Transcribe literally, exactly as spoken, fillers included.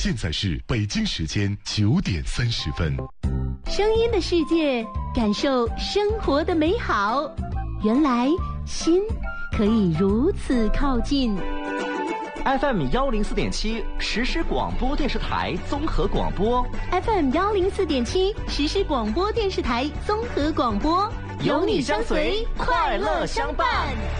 现在是北京时间九点三十分。 声音的世界，感受生活的美好。原来心可以如此靠近。 F M 幺零四点七实时广播电视台综合广播 ，F M 幺零四点七实时广播电视台综合广播， 有你相随，快乐相伴。